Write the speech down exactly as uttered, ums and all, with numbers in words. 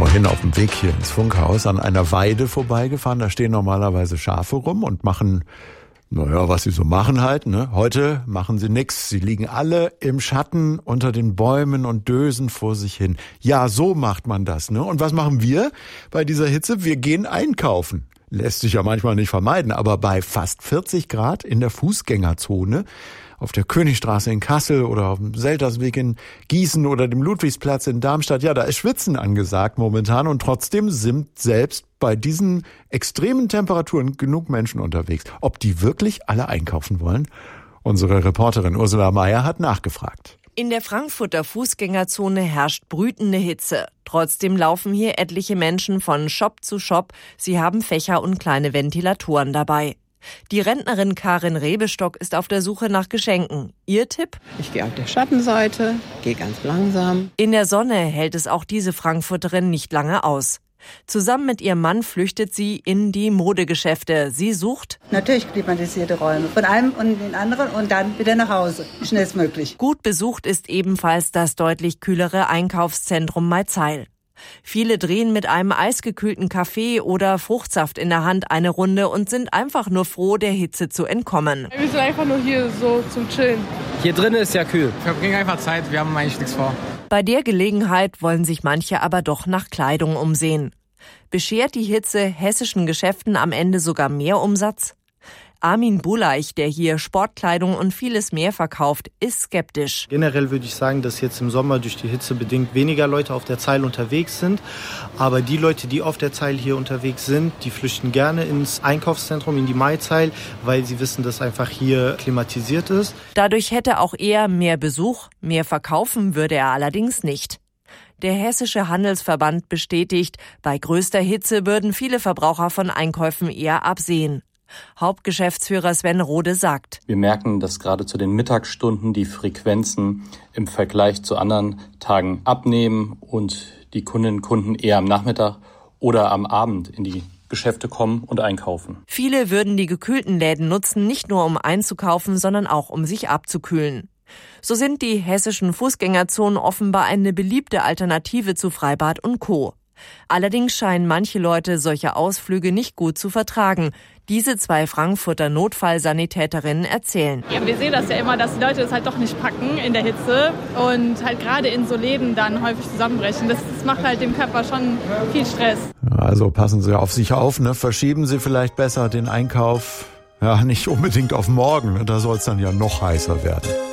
vorhin auf dem Weg hier ins Funkhaus an einer Weide vorbeigefahren. Da stehen normalerweise Schafe rum und machen, naja, was sie so machen halt, ne? Heute machen sie nix. Sie liegen alle im Schatten unter den Bäumen und dösen vor sich hin. Ja, so macht man das, ne? Und was machen wir bei dieser Hitze? Wir gehen einkaufen. Lässt sich ja manchmal nicht vermeiden, aber bei fast vierzig Grad in der Fußgängerzone auf der Königstraße in Kassel oder auf dem Seltersweg in Gießen oder dem Ludwigsplatz in Darmstadt, ja, da ist Schwitzen angesagt momentan und trotzdem sind selbst bei diesen extremen Temperaturen genug Menschen unterwegs. Ob die wirklich alle einkaufen wollen? Unsere Reporterin Ursula Meier hat nachgefragt. In der Frankfurter Fußgängerzone herrscht brütende Hitze. Trotzdem laufen hier etliche Menschen von Shop zu Shop. Sie haben Fächer und kleine Ventilatoren dabei. Die Rentnerin Karin Rebestock ist auf der Suche nach Geschenken. Ihr Tipp? Ich gehe auf der Schattenseite, gehe ganz langsam. In der Sonne hält es auch diese Frankfurterin nicht lange aus. Zusammen mit ihrem Mann flüchtet sie in die Modegeschäfte. Sie sucht natürlich klimatisierte Räume, von einem und den anderen und dann wieder nach Hause, schnellstmöglich. Gut besucht ist ebenfalls das deutlich kühlere Einkaufszentrum Maizheil. Viele drehen mit einem eisgekühlten Kaffee oder Fruchtsaft in der Hand eine Runde und sind einfach nur froh, der Hitze zu entkommen. Wir sind einfach nur hier so zum Chillen. Hier drin ist ja kühl. Wir verbringen einfach Zeit, wir haben eigentlich nichts vor. Bei der Gelegenheit wollen sich manche aber doch nach Kleidung umsehen. Beschert die Hitze hessischen Geschäften am Ende sogar mehr Umsatz? Armin Buleich, der hier Sportkleidung und vieles mehr verkauft, ist skeptisch. Generell würde ich sagen, dass jetzt im Sommer durch die Hitze bedingt weniger Leute auf der Zeil unterwegs sind. Aber die Leute, die auf der Zeil hier unterwegs sind, die flüchten gerne ins Einkaufszentrum, in die Maizeil, weil sie wissen, dass einfach hier klimatisiert ist. Dadurch hätte auch er mehr Besuch, mehr verkaufen würde er allerdings nicht. Der Hessische Handelsverband bestätigt, bei größter Hitze würden viele Verbraucher von Einkäufen eher absehen. Hauptgeschäftsführer Sven Rode sagt: Wir merken, dass gerade zu den Mittagsstunden die Frequenzen im Vergleich zu anderen Tagen abnehmen und die Kundinnen und Kunden eher am Nachmittag oder am Abend in die Geschäfte kommen und einkaufen. Viele würden die gekühlten Läden nutzen, nicht nur um einzukaufen, sondern auch um sich abzukühlen. So sind die hessischen Fußgängerzonen offenbar eine beliebte Alternative zu Freibad und Co. Allerdings scheinen manche Leute solche Ausflüge nicht gut zu vertragen. Diese zwei Frankfurter Notfallsanitäterinnen erzählen. Ja, wir sehen das ja immer, dass die Leute das halt doch nicht packen in der Hitze und halt gerade in so Läden dann häufig zusammenbrechen. Das, das macht halt dem Körper schon viel Stress. Also passen Sie auf sich auf, ne? Verschieben Sie vielleicht besser den Einkauf, ja, nicht unbedingt auf morgen. Da soll es dann ja noch heißer werden.